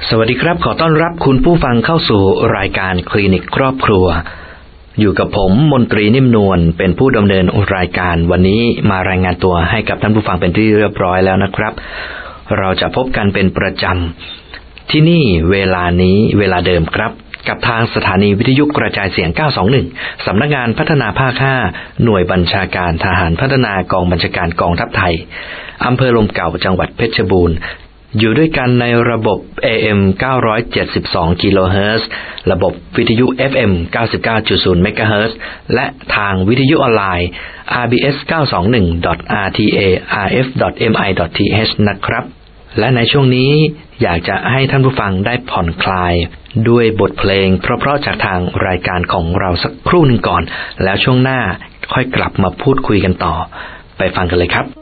สวัสดีครับขอต้อนรับคุณผู้ฟังเข้าสู่รายการคลินิกครอบครัวอยู่กับผมมนตรีนิ่มนวลเป็นผู้ดำเนินรายการวันนี้มารายงานตัวให้กับท่านผู้ฟังเป็นที่เรียบร้อยแล้วนะครับเราจะพบกันเป็นประจำที่นี่เวลานี้เวลาเดิมครับกับทางสถานีวิทยุกระจายเสียง921สำนักงานพัฒนาภาค5หน่วยบัญชาการทหารพัฒนากองบัญชาการกองทัพไทยอำเภอลมเก่าจังหวัดเพชรบูรณ์อยู่ด้วยกันในระบบ AM 972 กิโลเฮิรตซ์ระบบวิทยุ FM 99.0 เมกะเฮิรตซ์และทางวิทยุออนไลน์ rbs921.rtarf.mi.th นะครับและในช่วงนี้อยากจะให้ท่านผู้ฟังได้ผ่อนคลายด้วยบทเพลงเพราะๆจากทางรายการของเราสักครู่หนึ่งก่อนแล้วช่วงหน้าค่อยกลับมาพูดคุยกันต่อไปฟังกันเลยครับ